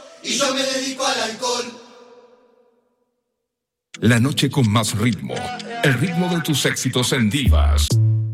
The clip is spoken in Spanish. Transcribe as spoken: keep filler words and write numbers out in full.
y yo me dedico al alcohol. La noche con más ritmo, el ritmo de tus éxitos en Divas.